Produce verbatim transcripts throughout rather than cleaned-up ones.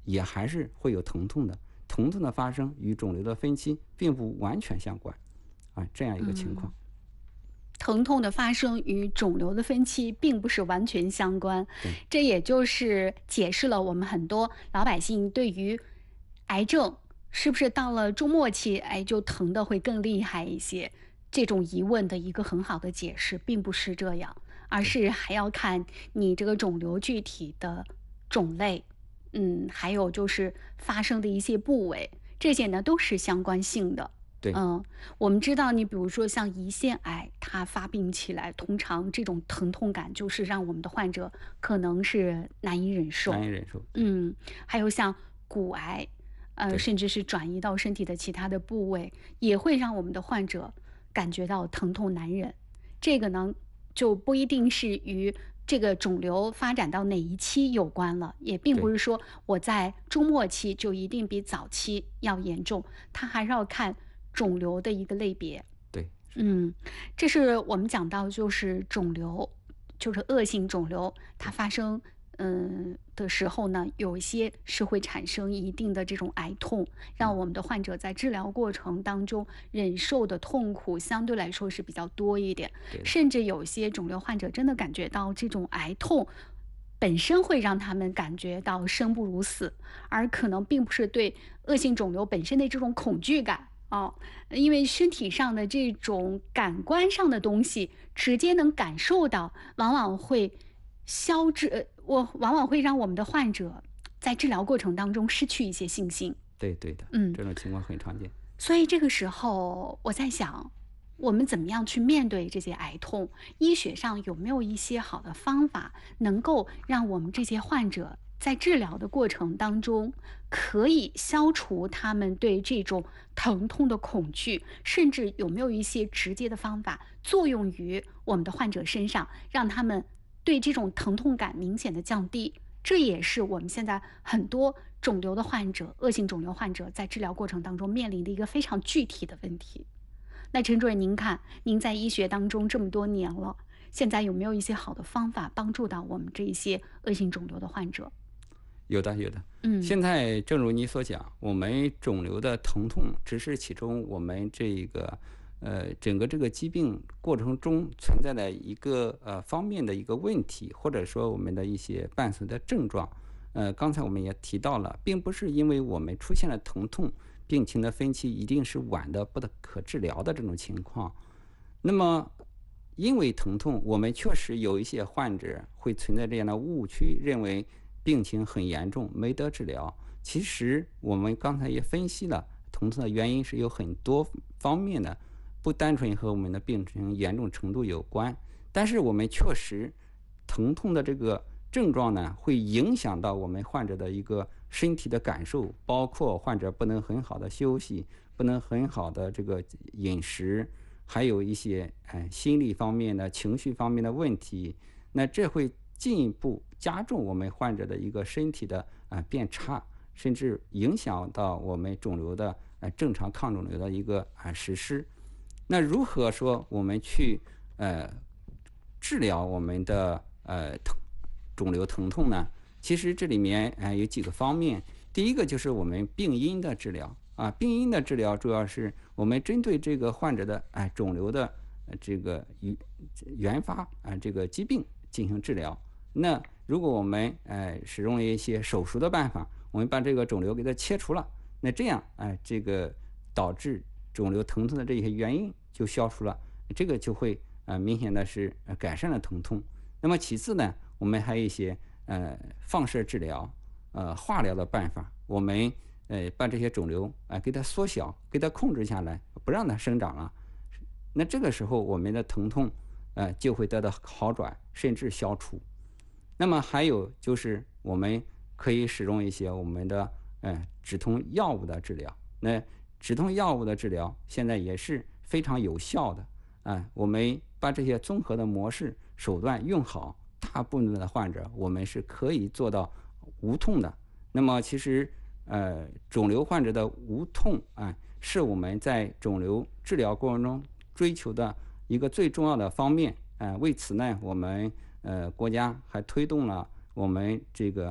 也还是会有疼痛的，疼痛的发生与肿瘤的分期并不完全相关啊，这样一个情况。 嗯疼痛的发生与肿瘤的分期并不是完全相关， 对， 这也就是解释了我们很多老百姓对于癌症是不是到了中末期，哎，就疼的会更厉害一些，这种疑问的一个很好的解释，并不是这样，而对， 是还要看你这个肿瘤具体的种类，嗯，还有就是发生的一些部位，这些呢都是相关性的。 对， 嗯，我们知道，你比如说像胰腺癌，它发病起来，通常这种疼痛感就是让我们的患者可能是难以忍受。 难以忍受。对， 嗯，还有像骨癌，呃， 对， 甚至是转移到身体的其他的部位，也会让我们的患者感觉到疼痛难忍。这个呢，就不一定是与这个肿瘤发展到哪一期有关了，也并不对， 是说我在中末期就一定比早期要严重，它还是要看肿瘤的一个类别。 对，是的， 嗯，这是我们讲到就是肿瘤，就是恶性肿瘤，它对， 发生嗯的时候呢，有一些是会产生一定的这种癌痛，让嗯， 我们的患者在治疗过程当中忍受的痛苦相对来说是比较多一点， 对的， 甚至有一些肿瘤患者真的感觉到这种癌痛。本身会让他们感觉到生不如死，而可能并不是对恶性肿瘤本身的这种恐惧感哦，因为身体上的这种感官上的东西，直接能感受到，往往会消滞，呃我往往会让我们的患者在治疗过程当中失去一些信心。 对对的， 嗯， 这种情况很常见。 所以这个时候我在想，我们怎么样去面对这些癌痛？医学上有没有一些好的方法，能够让我们这些患者在治疗的过程当中，可以消除他们对这种疼痛的恐惧？甚至有没有一些直接的方法作用于我们的患者身上，让他们对这种疼痛感明显的降低？这也是我们现在很多肿瘤的患者、恶性肿瘤患者在治疗过程当中面临的一个非常具体的问题。那陈主任，您看，您在医学当中这么多年了，现在有没有一些好的方法帮助到我们这一些恶性肿瘤的患者？ 有的，有的。 嗯现在正如你所讲，我们肿瘤的疼痛只是其中我们这个呃整个这个疾病过程中存在的一个呃方面的一个问题，或者说我们的一些伴随的症状。呃，刚才我们也提到了，并不是因为我们出现了疼痛，病情的分期一定是晚的不可治疗的这种情况。那么，因为疼痛，我们确实有一些患者会存在这样的误区，认为病情很严重，没得治疗。其实我们刚才也分析了，疼痛的原因是有很多方面的，不单纯和我们的病情严重程度有关。但是我们确实，疼痛的这个症状呢，会影响到我们患者的一个身体的感受，包括患者不能很好的休息，不能很好的这个饮食，还有一些呃心理方面的、情绪方面的问题。那这会进一步加重我们患者的一个身体的啊、呃、变差，甚至影响到我们肿瘤的呃正常抗肿瘤的一个啊、呃、实施。那如何说我们去呃治疗我们的呃疼肿瘤疼痛呢？其实这里面呃有几个方面。第一个就是我们病因的治疗啊，病因的治疗主要是我们针对这个患者的哎、呃、肿瘤的呃这个原发啊、呃、这个疾病进行治疗。那如果我们呃使用了一些手术的办法，我们把这个肿瘤给它切除了，那这样哎、呃、这个导致肿瘤疼痛的这些原因就消除了，这个就会呃明显的是呃改善了疼痛。那么其次呢，我们还有一些呃放射治疗、呃化疗的办法，我们呃把这些肿瘤啊、呃、给它缩小，给它控制下来，不让它生长了。那这个时候我们的疼痛呃就会得到好转，甚至消除。那么还有就是我们可以使用一些我们的呃止痛药物的治疗。那止痛药物的治疗现在也是非常有效的啊，我们把这些综合的模式手段用好，大部分的患者我们是可以做到无痛的。那么其实呃肿瘤患者的无痛啊，是我们在肿瘤治疗过程中追求的一个最重要的方面啊。为此呢，我们呃国家还推动了我们这个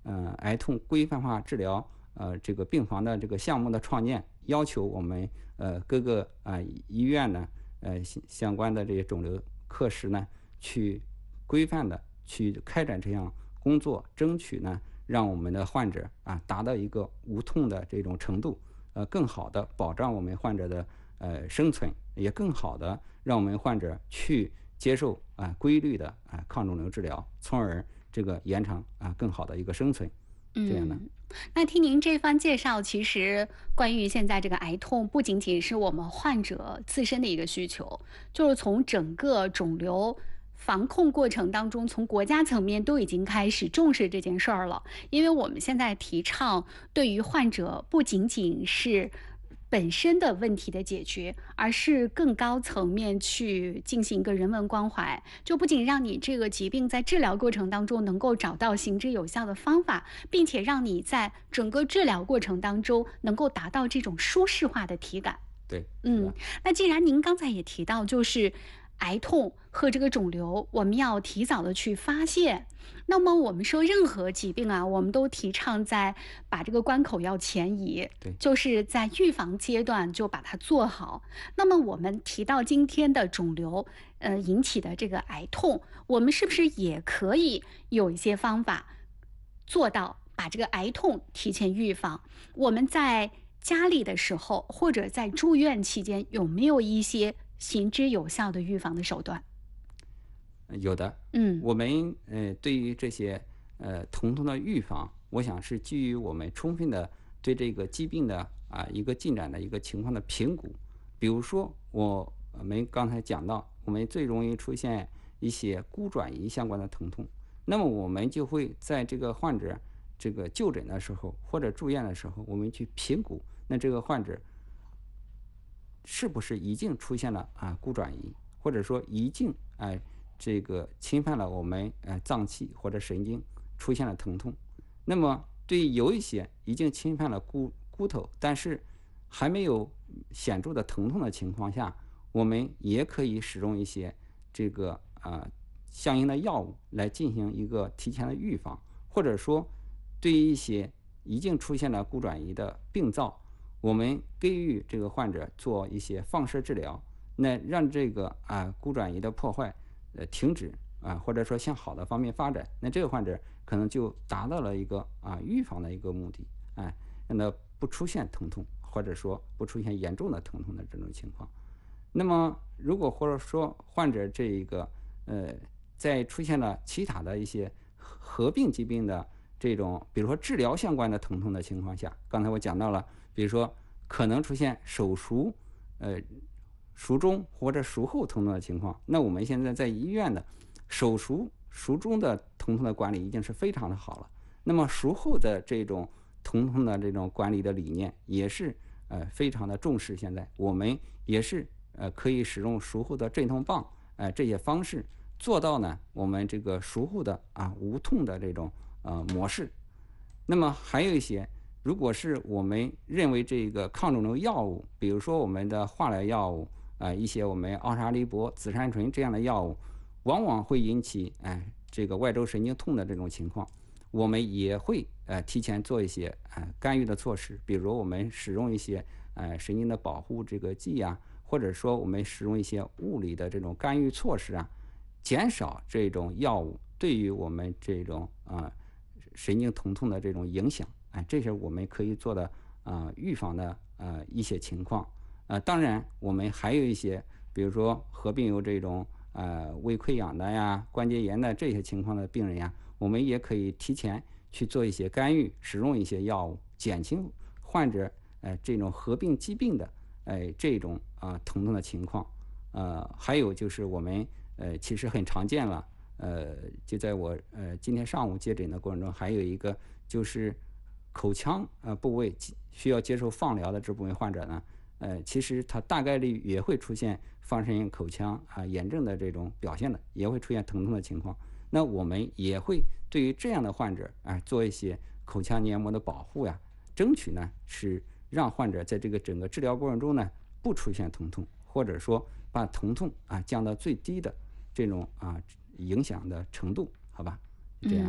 呃癌痛规范化治疗呃这个病房的这个项目的创建，要求我们呃各个啊、呃、医院呢呃相关的这些肿瘤科室呢去规范的去开展这项工作，争取呢让我们的患者啊达到一个无痛的这种程度，呃更好的保障我们患者的呃生存，也更好的让我们患者去接受啊、呃、规律的啊、呃、抗肿瘤治疗，从而这个延长啊、呃、更好的一个生存。这样的。 嗯，那听您这番介绍，其实关于现在这个癌痛，不仅仅是我们患者自身的一个需求，就是从整个肿瘤防控过程当中，从国家层面都已经开始重视这件事儿了。因为我们现在提倡对于患者不仅仅是本身的问题的解决，而是更高层面去进行一个人文关怀，就不仅让你这个疾病在治疗过程当中能够找到行之有效的方法，并且让你在整个治疗过程当中能够达到这种舒适化的体感。 对，是嗯， 的。 那既然您刚才也提到，就是癌痛和这个肿瘤，我们要提早的去发现。那么我们说任何疾病啊，我们都提倡在把这个关口要前移， 对。 就是在预防阶段就把它做好。那么我们提到今天的肿瘤，呃引起的这个癌痛，我们是不是也可以有一些方法做到把这个癌痛提前预防？我们在家里的时候，或者在住院期间，有没有一些行之有效的预防的手段？ 有的。 嗯我们呃对于这些呃疼痛的预防，我想是基于我们充分的对这个疾病的啊、一个进展的一个情况的评估。比如说我我们刚才讲到，我们最容易出现一些骨转移相关的疼痛，那么我们就会在这个患者这个就诊的时候或者住院的时候，我们去评估那这个患者是不是已经出现了啊骨转移，或者说已经啊、这个侵犯了我们呃脏器或者神经，出现了疼痛。那么对于有一些已经侵犯了骨骨头，但是还没有显著的疼痛的情况下，我们也可以使用一些这个啊、呃相应的药物来进行一个提前的预防，或者说对于一些已经出现了骨转移的病灶，我们给予这个患者做一些放射治疗，那让这个啊骨转移的破坏呃停止啊，或者说向好的方面发展，那这个患者可能就达到了一个啊预防的一个目的，哎，让他不出现疼痛，或者说不出现严重的疼痛的这种情况。那么如果或者说患者这一个呃在出现了其他的一些合并疾病的这种，比如说治疗相关的疼痛的情况下，刚才我讲到了，比如说可能出现手术呃术中或者术后疼痛的情况，那我们现在在医院的手术术中的疼痛的管理已经是非常的好了。那么术后的这种疼痛的这种管理的理念也是呃非常的重视，现在我们也是呃可以使用术后的镇痛棒呃这些方式做到呢我们这个术后的啊无痛的这种呃模式。那么还有一些，如果是我们认为这个抗肿瘤药物，比如说我们的化疗药物啊、呃，一些我们奥沙利铂、紫杉醇这样的药物，往往会引起哎这个外周神经痛的这种情况，我们也会呃提前做一些呃干预的措施，比如我们使用一些呃神经的保护这个剂啊，或者说我们使用一些物理的这种干预措施啊，减少这种药物对于我们这种啊、呃、神经疼痛的这种影响。哎，这是我们可以做的啊、呃、预防的呃一些情况。呃，当然我们还有一些，比如说合并有这种呃胃溃疡的呀、关节炎的这些情况的病人呀，我们也可以提前去做一些干预，使用一些药物，减轻患者呃这种合并疾病的哎、呃、这种啊、呃、疼痛的情况。呃，还有就是我们呃其实很常见了，呃，就在我呃今天上午接诊的过程中，还有一个就是口腔呃部位需要接受放疗的这部分患者呢，呃，其实他大概率也会出现放射性口腔啊、呃、炎症的这种表现的，也会出现疼痛的情况。那我们也会对于这样的患者啊、呃、做一些口腔黏膜的保护呀，争取呢是让患者在这个整个治疗过程中呢不出现疼痛，或者说把疼痛啊、呃、降到最低的这种啊、呃、影响的程度，好吧？这样的。 嗯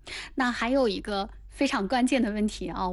那还有一个非常关键的问题啊，